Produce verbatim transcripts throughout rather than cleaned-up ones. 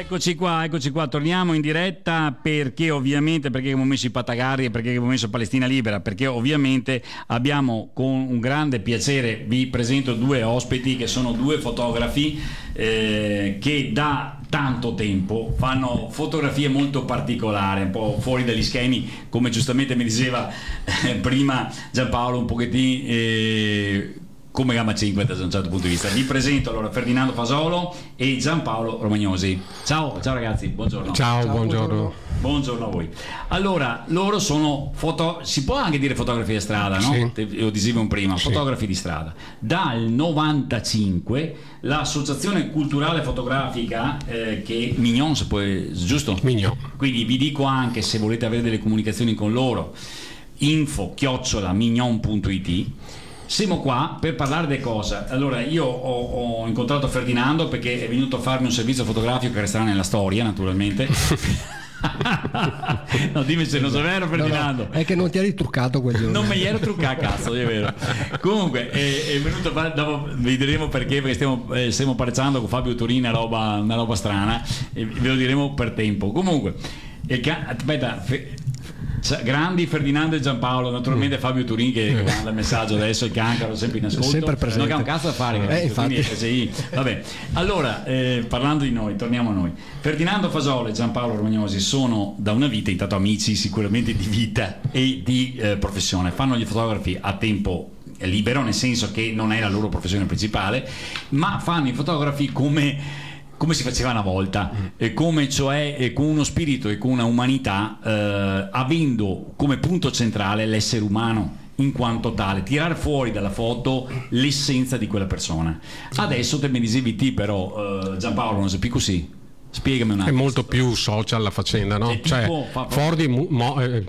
Eccoci qua, eccoci qua, torniamo in diretta perché ovviamente, perché abbiamo messo i Patagari e perché abbiamo messo Palestina Libera, perché ovviamente abbiamo con un grande piacere, vi presento due ospiti che sono due fotografi eh, che da tanto tempo fanno fotografie molto particolari, un po' fuori dagli schemi, come giustamente mi diceva eh, prima Giampaolo, un pochettino eh, come gamma cinque da un certo punto di vista. Vi presento allora Ferdinando Fasolo e Giampaolo Romagnosi. Ciao, ciao ragazzi, buongiorno. Ciao, Ciao, buongiorno. buongiorno. Buongiorno a voi. Allora, loro sono foto, si può anche dire fotografi di strada, no? Sì. Te- Lo dicevo prima, Sì. fotografi di strada. Dal novantacinque l'associazione culturale fotografica eh, che Mignon, se può, giusto? Mignon. Quindi vi dico anche, se volete avere delle comunicazioni con loro, info chiocciola mignon punto it. Siamo qua per parlare di cosa. Allora, io ho, ho incontrato Ferdinando perché è venuto a farmi un servizio fotografico che resterà nella storia, naturalmente. No, dimmi se non so vero, Ferdinando. No, no, è che non ti eri truccato quel giorno. Non mi ero truccato, cazzo, è vero. Comunque è, è venuto a fare, dopo vedremo perché, perché stiamo, eh, stiamo pareggiando con Fabio Turini una roba, una roba strana, e ve lo diremo per tempo. Comunque, il ca- aspetta, fe- grandi Ferdinando e Giampaolo, naturalmente Fabio Turini che manda il messaggio adesso, il cancro sempre in ascolto, sempre presente. non che ha un cazzo da fare, eh, infatti. F C I. Vabbè, allora eh, parlando di noi, torniamo a noi. Ferdinando Fasolo e Giampaolo Romagnosi sono da una vita intanto amici sicuramente di vita e di eh, professione, fanno gli fotografi a tempo libero, nel senso che non è la loro professione principale, ma fanno i fotografi come come si faceva una volta, e come cioè e con uno spirito e con una umanità, eh, avendo come punto centrale l'essere umano in quanto tale, tirare fuori dalla foto l'essenza di quella persona. Adesso te mi dicevi te però, eh, Giampaolo, non sei più così. Spiegami un È attimo. molto più social la faccenda, no? È tipo- Cioè, fa- fa- Fordi, mu- mo- eh,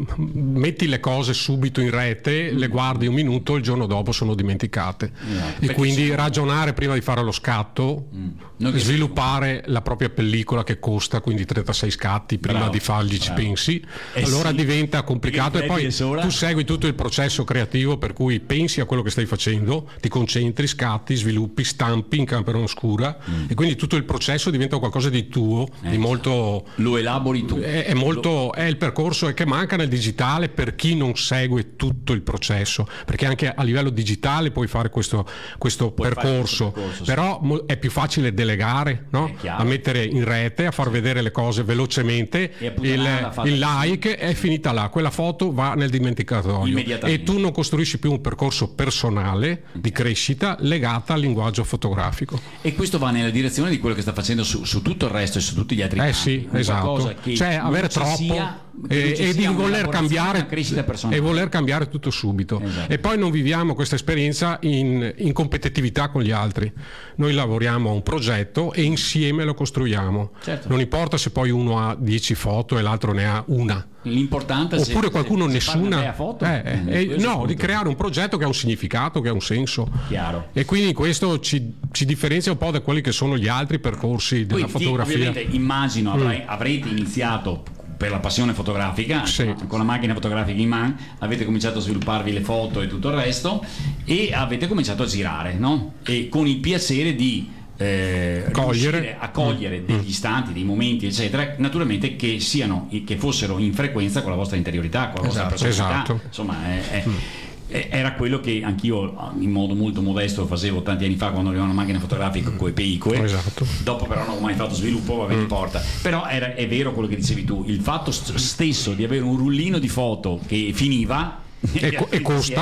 metti le cose subito in rete, le guardi un minuto, il giorno dopo sono dimenticate. Esatto. E Perché quindi siamo- ragionare prima di fare lo scatto, Noi che sviluppare la propria pellicola che costa quindi trentasei scatti, prima Bravo, di fargli ci bravo. pensi, Eh allora sì. diventa complicato Perché e poi rifletti sopra. tu segui tutto il processo creativo, per cui pensi a quello che stai facendo, ti concentri, scatti, sviluppi, stampi in camera oscura e quindi tutto il processo diventa qualcosa di tuo, di molto Lo elabori tu. è, è molto è il percorso è che manca nel digitale per chi non segue tutto il processo, perché anche a livello digitale puoi fare questo, questo Puoi fare percorso, questo percorso, sì. però mo- è più facile delegare, no? È chiaro. A mettere in rete, a far vedere le cose velocemente, E appunto là l'ha il, fatta il così. like è finita là, quella foto va nel dimenticatoio Immediatamente. e tu non costruisci più un percorso personale di crescita legata al linguaggio fotografico. E questo va nella direzione di quello che sta facendo su, su tutto il resto e su tutti gli altri Eh campi. sì, Un esatto. qualcosa che Cioè non avere ci troppo sia, che e, non ci e sia di una voler elaborazione, cambiare una crescita personale. e voler cambiare tutto subito. Esatto. E poi non viviamo questa esperienza in, in competitività con gli altri. Noi lavoriamo a un progetto e insieme lo costruiamo. Certo. Non importa se poi uno ha dieci foto e l'altro ne ha una. L'importante è se- Oppure qualcuno se, se fare una nessuna. bella foto. Eh, eh, Mm, eh, questo è no, il di punto. creare un progetto che ha un significato, che ha un senso. Chiaro. E quindi questo ci, ci differenzia un po' da quelli che sono gli altri percorsi della Quindi, fotografia. ovviamente immagino avrai- avrete iniziato per la passione fotografica, Sì. con la macchina fotografica in mano, avete cominciato a svilupparvi le foto e tutto il resto e avete cominciato a girare, no? E con il piacere di eh, Cogliere. riuscire a cogliere degli istanti, dei momenti, eccetera, naturalmente che siano, che fossero in frequenza con la vostra interiorità, con la vostra Esatto, personalità. esatto. Insomma, è, è- è- era quello che anch'io in modo molto modesto facevo tanti anni fa quando avevo una macchina fotografica con i pellicole. Esatto. Dopo però non ho mai fatto sviluppo, vabbè, ti porta. Però era, è vero quello che dicevi tu, il fatto st- stesso di avere un rullino di foto che finiva E co- e costa.